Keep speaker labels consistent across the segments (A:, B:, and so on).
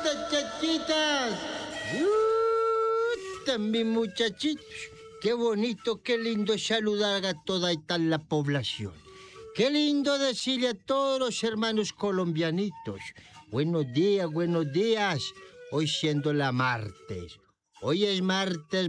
A: muchachitas! También muchachitos. Qué bonito, qué lindo saludar a toda la población. Qué lindo decirle a todos los hermanos colombianitos. Buenos días, buenos días. Hoy siendo la martes. Hoy es martes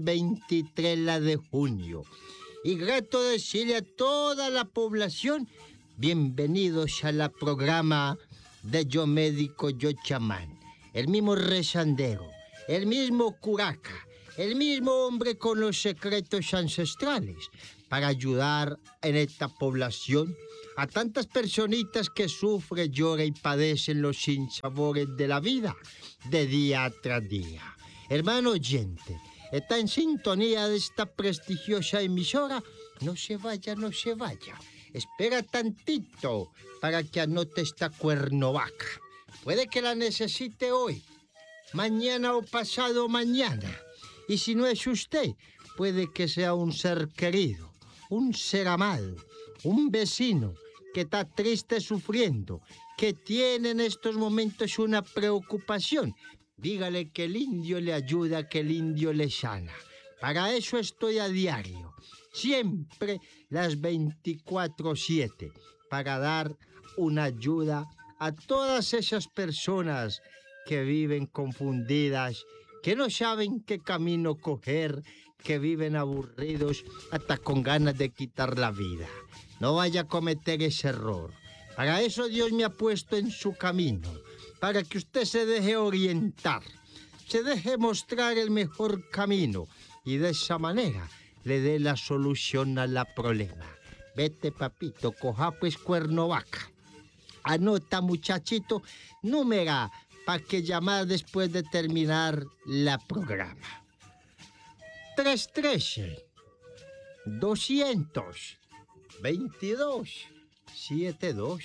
A: 23 de junio. Y grato decirle a toda la población, bienvenidos a la programa de Yo Médico, Yo Chamán. El mismo rezandero, el mismo curaca, el mismo hombre con los secretos ancestrales para ayudar en esta población a tantas personitas que sufren, lloran y padecen los sinsabores de la vida de día tras día. Hermano oyente, está en sintonía de esta prestigiosa emisora. No se vaya, no se vaya. Espera tantito para que anote esta cuernovaca. Puede que la necesite hoy, mañana o pasado mañana. Y si no es usted, puede que sea un ser querido, un ser amado, un vecino que está triste sufriendo, que tiene en estos momentos una preocupación. Dígale que el indio le ayuda, que el indio le sana. Para eso estoy a diario, siempre las 24/7, para dar una ayuda a todas esas personas que viven confundidas, que no saben qué camino coger, que viven aburridos hasta con ganas de quitar la vida. No vaya a cometer ese error. Para eso Dios me ha puesto en su camino, para que usted se deje orientar, se deje mostrar el mejor camino y de esa manera le dé la solución al problema. Vete, papito, coja pues cuernovaca. Anota, muchachito, número para que llamar después de terminar la programa. 313-222-72.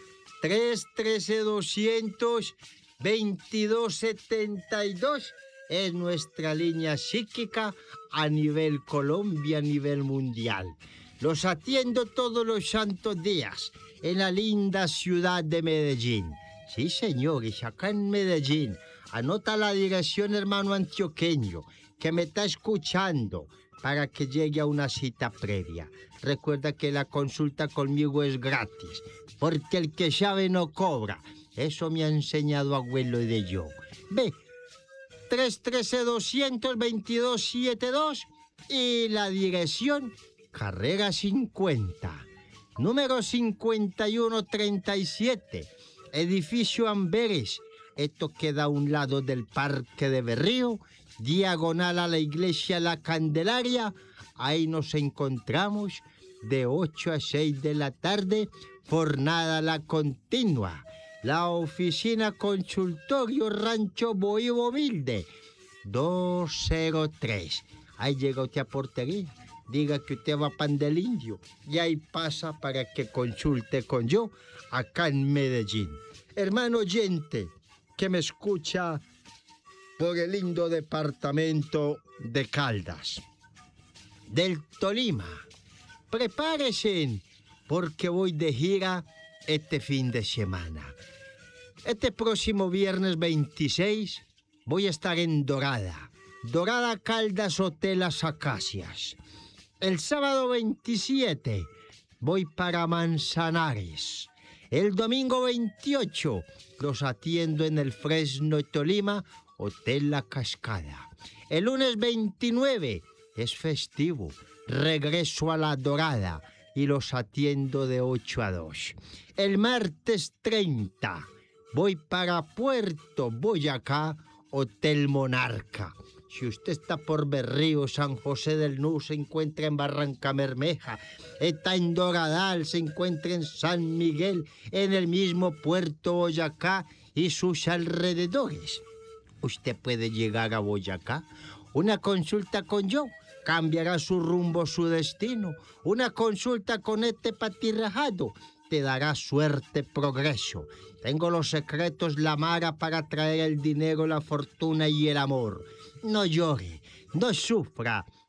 A: 313-222-72 es nuestra línea psíquica a nivel Colombia, a nivel mundial. Los atiendo todos los santos días en la linda ciudad de Medellín. Sí, señores, acá en Medellín. Anota la dirección, hermano antioqueño, que me está escuchando, para que llegue a una cita previa. Recuerda que la consulta conmigo es gratis, porque el que sabe no cobra. Eso me ha enseñado abuelo de yo. Ve, 313-222-72 y la dirección, carrera 50, número 5137, edificio Amberes. Esto queda a un lado del Parque de Berrío, diagonal a la iglesia La Candelaria. Ahí nos encontramos de 8 a 6 de la tarde, jornada la continua. La oficina consultorio Rancho Boivo Humilde, 203. Ahí llega usted a portería, diga que usted va pan del indio y ahí pasa para que consulte con yo acá en Medellín. Hermano oyente que me escucha por el lindo departamento de Caldas, del Tolima, prepárese porque voy de gira este fin de semana. Este próximo viernes 26 voy a estar en Dorada Caldas, Hotel Las Acacias. El sábado 27 voy para Manzanares. El domingo 28 los atiendo en el Fresno, Tolima, Hotel La Cascada. El lunes 29 es festivo, regreso a La Dorada y los atiendo de 8 a 2. El martes 30 voy para Puerto Boyacá, Hotel Monarca. Si usted está por Berrío, San José del Nu, se encuentra en Barranca Bermeja, está en Doradal, se encuentra en San Miguel, en el mismo Puerto Boyacá y sus alrededores. Usted puede llegar a Boyacá. Una consulta con yo cambiará su rumbo, su destino. Una consulta con este patirrajado te dará suerte, progreso. Tengo los secretos, la mara para traer el dinero, la fortuna y el amor. No llore, no sufra,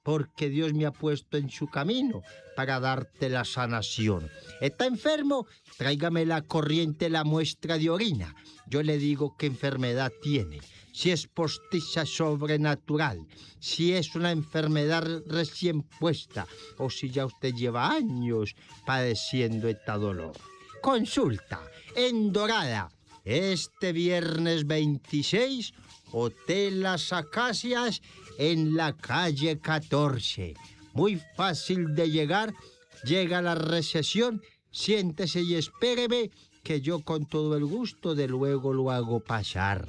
A: porque Dios me ha puesto en su camino para darte la sanación. ¿Está enfermo? Tráigame la corriente, la muestra de orina. Yo le digo qué enfermedad tiene. Si es postiza sobrenatural, si es una enfermedad recién puesta o si ya usted lleva años padeciendo este dolor. Consulta en Dorada, este viernes 26, Hotel Las Acacias en la calle 14. Muy fácil de llegar, llega a la recepción, siéntese y espéreme que yo con todo el gusto de luego lo hago pasar.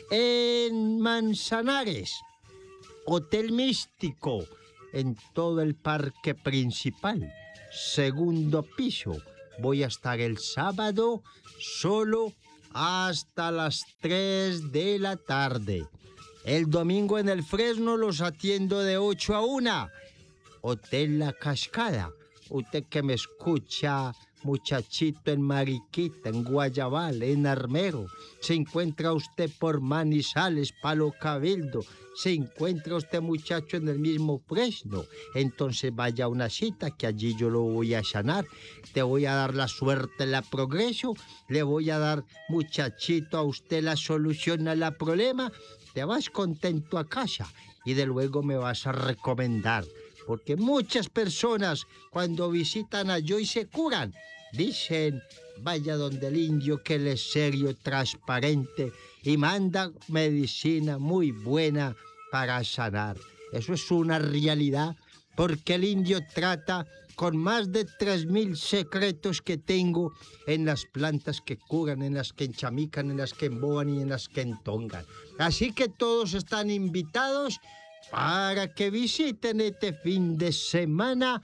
A: En Manzanares, Hotel Místico, en todo el parque principal, segundo piso. Voy a estar el sábado solo hasta las 3 de la tarde. El domingo en el Fresno los atiendo de 8 a 1. Hotel La Cascada. Usted que me escucha, muchachito, en Mariquita, en Guayabal, en Armero. Se encuentra usted por Manizales, Palo Cabildo. Se encuentra usted, muchacho, en el mismo Fresno. Entonces vaya a una cita que allí yo lo voy a sanar. Te voy a dar la suerte, la progreso. Le voy a dar, muchachito, a usted la solución a la problema. Te vas contento a casa y de luego me vas a recomendar. Porque muchas personas cuando visitan a Joy se curan. Dicen, vaya donde el indio que él es serio, transparente y manda medicina muy buena para sanar. Eso es una realidad porque el indio trata con más de 3,000 secretos que tengo en las plantas que curan, en las que enchamican, en las que emboban y en las que entongan. Así que todos están invitados para que visiten este fin de semana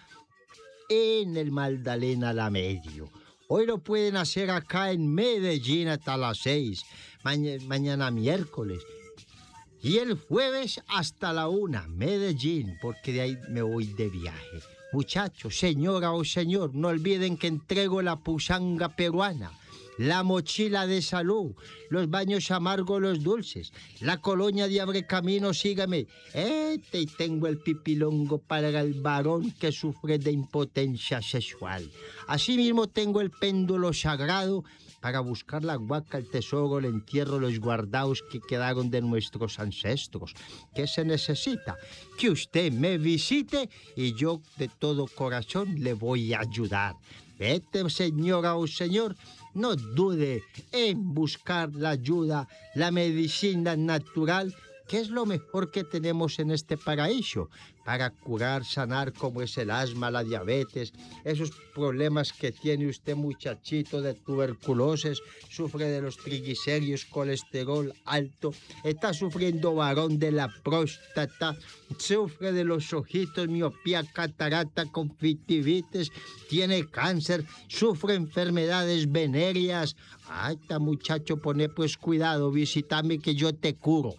A: en el Magdalena La Medio. Hoy lo pueden hacer acá en Medellín hasta las 6, mañana miércoles. Y el jueves hasta la 1, Medellín, porque de ahí me voy de viaje. Muchachos, señora o señor, no olviden que entrego la pusanga peruana, la mochila de salud, los baños amargos, los dulces, la colonia de abre camino, sígame. Y tengo el pipilongo para el varón que sufre de impotencia sexual. Asimismo tengo el péndulo sagrado para buscar la huaca, el tesoro, el entierro, los guardados que quedaron de nuestros ancestros. ¿Qué se necesita? Que usted me visite y yo de todo corazón le voy a ayudar. Vete, señora o señor, no dude en buscar la ayuda, la medicina natural, que es lo mejor que tenemos en este paraíso, para curar, sanar como es el asma, la diabetes, esos problemas que tiene usted, muchachito, de tuberculosis, sufre de los triglicéridos, colesterol alto, está sufriendo varón de la próstata, sufre de los ojitos, miopía, catarata, conjuntivitis, tiene cáncer, sufre enfermedades venéreas. Ay, está muchacho, pone pues cuidado, visítame que yo te curo.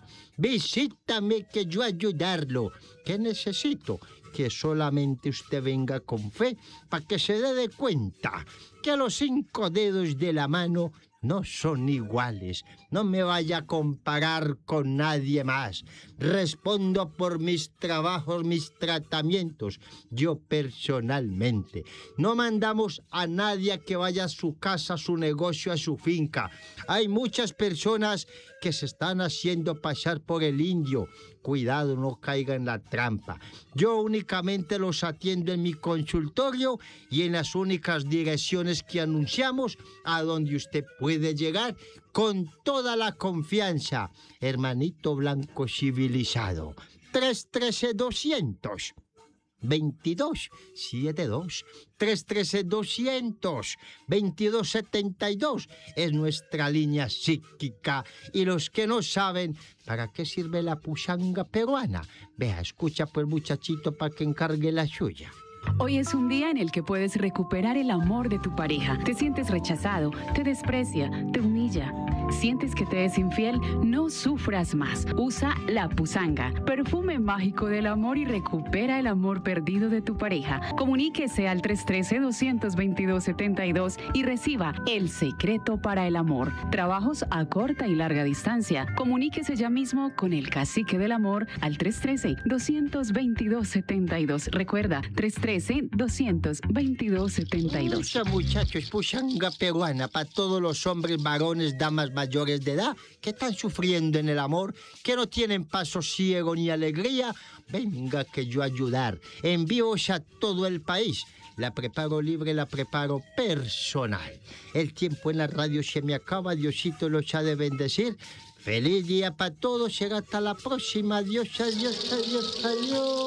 A: Visítame que yo ayudarlo. ¿Qué necesito? Que solamente usted venga con fe para que se dé cuenta que los 5 dedos de la mano no son iguales. No me vaya a comparar con nadie más. Respondo por mis trabajos, mis tratamientos, yo personalmente. No mandamos a nadie a que vaya a su casa, a su negocio, a su finca. Hay muchas personas que se están haciendo pasar por el indio. Cuidado, no caiga en la trampa. Yo únicamente los atiendo en mi consultorio y en las únicas direcciones que anunciamos, a donde usted puede llegar con toda la confianza. Hermanito blanco civilizado. 313-200. 2272 313-200 2272 es nuestra línea psíquica. Y los que no saben para qué sirve la puchanga peruana, vea, escucha pues, muchachito, para que encargue la suya.
B: Hoy es un día en el que puedes recuperar el amor de tu pareja. Te sientes rechazado, te desprecia, te humilla. ¿Sientes que te es infiel? No sufras más. Usa la Pusanga, perfume mágico del amor, y recupera el amor perdido de tu pareja. Comuníquese al 313-222-72 y reciba El Secreto para el Amor. Trabajos a corta y larga distancia. Comuníquese ya mismo con el Cacique del Amor al 313-222-72. Recuerda, 313-222-72.
A: Esa, muchachos, Pusanga peruana para todos los hombres, varones, damas mayores de edad que están sufriendo en el amor, que no tienen paso ciego ni alegría. Venga que yo ayudar. Envíos a todo el país. La preparo libre, la preparo personal. El tiempo en la radio se me acaba. Diosito los ha de bendecir. Feliz día para todos. Será hasta la próxima. Adiós, adiós, adiós, adiós.